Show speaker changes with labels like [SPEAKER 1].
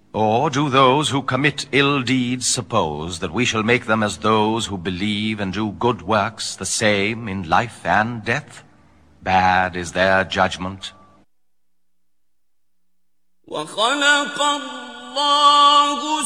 [SPEAKER 1] Or do those who commit ill deeds suppose that we shall make them as those who believe and do good works the same in life and death? Bad is their judgment.
[SPEAKER 2] وَخَلَقَ اللَّهُ